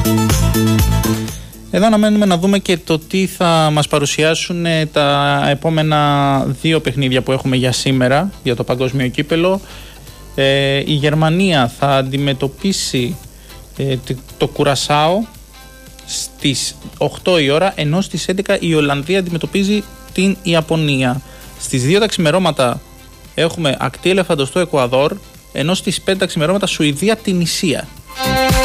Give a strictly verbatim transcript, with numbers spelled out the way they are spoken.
Εδώ αναμένουμε να δούμε και το τι θα μας παρουσιάσουν τα επόμενα δύο παιχνίδια που έχουμε για σήμερα, για το παγκόσμιο κύπελο. Ε, η Γερμανία θα αντιμετωπίσει ε, το Κουρασάο στις οκτώ η ώρα, ενώ στις έντεκα η Ολλανδία αντιμετωπίζει την Ιαπωνία. Στις δύο τα ξημερώματα έχουμε ακτή ελεφαντοστό Εκουαδόρ, ενώ στις πέντε τα ξημερώματα Σουηδία την Ισία.